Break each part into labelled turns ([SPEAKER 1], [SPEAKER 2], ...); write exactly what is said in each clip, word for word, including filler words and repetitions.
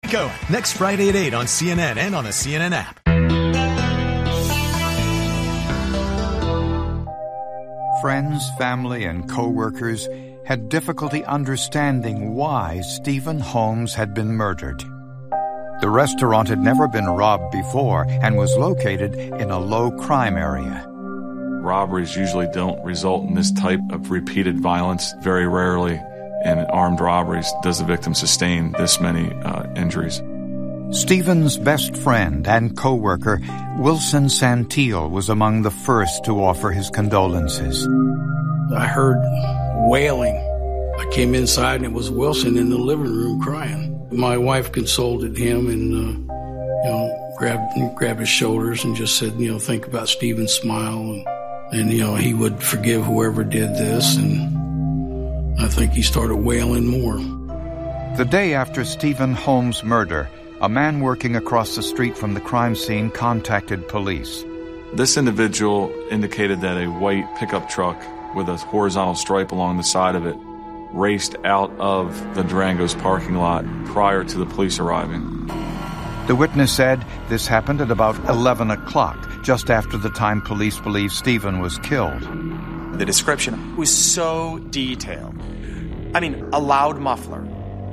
[SPEAKER 1] going next Friday at eight on C N N and on the C N N app.
[SPEAKER 2] Friends, family, and co-workers had difficulty understanding why Stephen Holmes had been murdered. The restaurant had never been robbed before and was located in a low-crime area.
[SPEAKER 3] Robberies usually don't result in this type of repeated violence. Very rarely in armed robberies does the victim sustain this many uh, injuries.
[SPEAKER 2] Stephen's best friend and co-worker, Wilson Santil, was among the first to offer his condolences.
[SPEAKER 4] I heard wailing. I came inside and it was Wilson in the living room crying. My wife consoled him and, uh, you know, grabbed, grabbed his shoulders and just said, you know, think about Stephen's smile and, and, you know, he would forgive whoever did this. And I think he started wailing more.
[SPEAKER 2] The day after Stephen Holmes' murder, a man working across the street from the crime scene contacted police.
[SPEAKER 3] This individual indicated that a white pickup truck with a horizontal stripe along the side of it raced out of the Durango's parking lot prior to the police arriving.
[SPEAKER 2] The witness said this happened at about eleven o'clock, just after the time police believe Stephen was killed.
[SPEAKER 5] The description was so detailed. I mean, a loud muffler,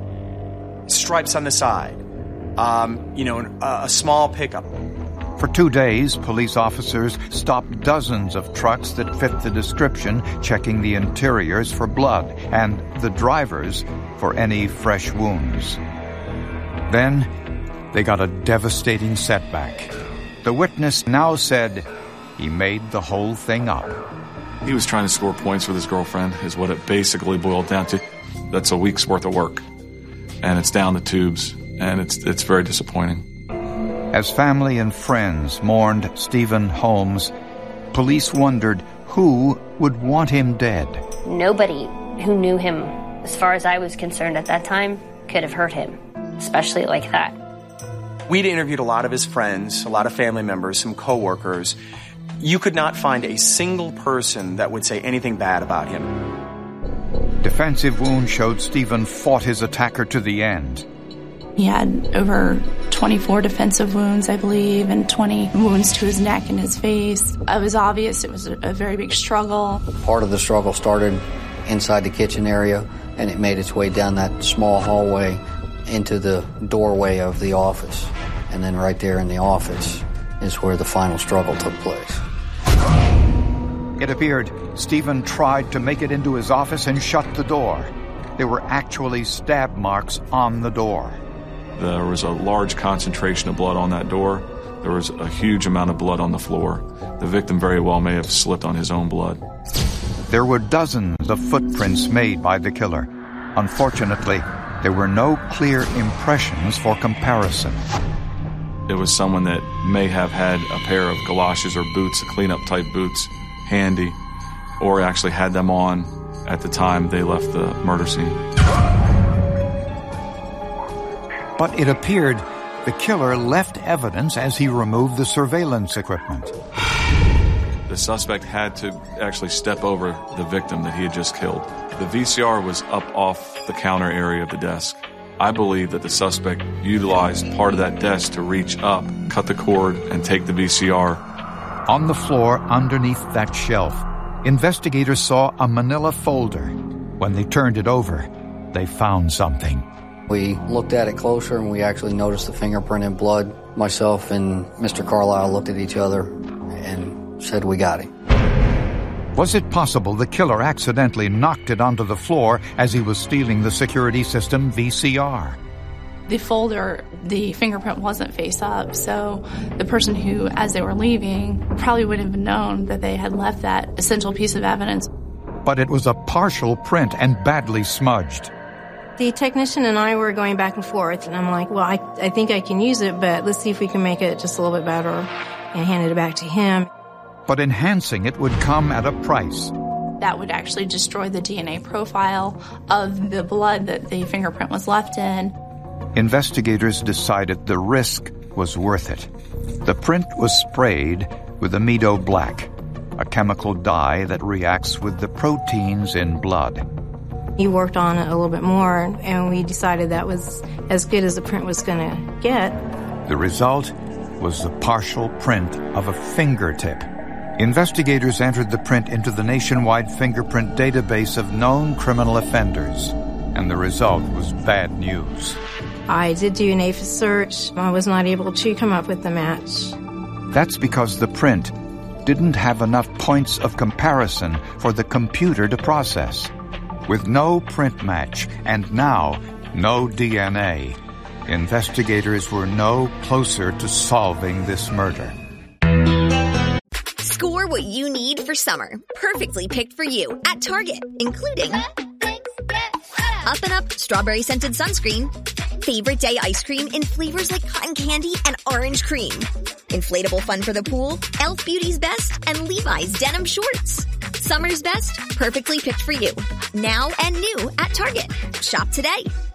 [SPEAKER 5] stripes on the side, um, you know, a, a small pickup.
[SPEAKER 2] For two days, police officers stopped dozens of trucks that fit the description, checking the interiors for blood and the drivers for any fresh wounds. Then, they got a devastating setback. The witness now said he made the whole thing up.
[SPEAKER 3] He was trying to score points with his girlfriend, is what it basically boiled down to. That's a week's worth of work. And it's down the tubes, and it's it's very disappointing.
[SPEAKER 2] As family and friends mourned Stephen Holmes, police wondered who would want him dead.
[SPEAKER 6] Nobody who knew him, as far as I was concerned at that time, could have hurt him, especially like that.
[SPEAKER 5] We'd interviewed a lot of his friends, a lot of family members, some coworkers. You could not find a single person that would say anything bad about him.
[SPEAKER 2] Defensive wounds showed Stephen fought his attacker to the end.
[SPEAKER 7] He had over twenty-four defensive wounds, I believe, and twenty wounds to his neck and his face. It was obvious it was a, a very big struggle.
[SPEAKER 8] Part of the struggle started inside the kitchen area, and it made its way down that small hallway into the doorway of the office. And then right there in the office is where the final struggle took place.
[SPEAKER 2] It appeared Stephen tried to make it into his office and shut the door. There were actually stab marks on the door.
[SPEAKER 3] There was a large concentration of blood on that door. There was a huge amount of blood on the floor. The victim very well may have slipped on his own blood.
[SPEAKER 2] There were dozens of footprints made by the killer. Unfortunately, there were no clear impressions for comparison.
[SPEAKER 3] It was someone that may have had a pair of galoshes or boots, cleanup type boots, handy, or actually had them on at the time they left the murder scene.
[SPEAKER 2] But it appeared the killer left evidence as he removed the surveillance equipment.
[SPEAKER 3] The suspect had to actually step over the victim that he had just killed. The V C R was up off the counter area of the desk. I believe that the suspect utilized part of that desk to reach up, cut the cord, and take the V C R.
[SPEAKER 2] On the floor underneath that shelf, investigators saw a manila folder. When they turned it over, they found something.
[SPEAKER 8] We looked at it closer and we actually noticed the fingerprint in blood. Myself and Mister Carlisle looked at each other and said, we got him.
[SPEAKER 2] Was it possible the killer accidentally knocked it onto the floor as he was stealing the security system V C R?
[SPEAKER 7] The folder, the fingerprint wasn't face up, so the person who, as they were leaving, probably wouldn't have known that they had left that essential piece of evidence.
[SPEAKER 2] But it was a partial print and badly smudged.
[SPEAKER 9] The technician and I were going back and forth, and I'm like, well, I, I think I can use it, but let's see if we can make it just a little bit better and hand it back to him.
[SPEAKER 2] But enhancing it would come at a price.
[SPEAKER 7] That would actually destroy the D N A profile of the blood that the fingerprint was left in.
[SPEAKER 2] Investigators decided the risk was worth it. The print was sprayed with Amido Black, a chemical dye that reacts with the proteins in blood.
[SPEAKER 9] He worked on it a little bit more, and we decided that was as good as the print was going to get.
[SPEAKER 2] The result was the partial print of a fingertip. Investigators entered the print into the nationwide fingerprint database of known criminal offenders, and the result was bad news.
[SPEAKER 9] I did do an A F I S search. I was not able to come up with the match.
[SPEAKER 2] That's because the print didn't have enough points of comparison for the computer to process. With no print match and now no D N A, investigators were no closer to solving this murder.
[SPEAKER 10] Score what you need for summer, perfectly picked for you at Target, including Up and Up Strawberry Scented Sunscreen, Favorite Day Ice Cream in flavors like cotton candy and orange cream, inflatable fun for the pool, e l f Beauty's Best, and Levi's Denim Shorts. Summer's best, perfectly picked for you. Now and new at Target. Shop today.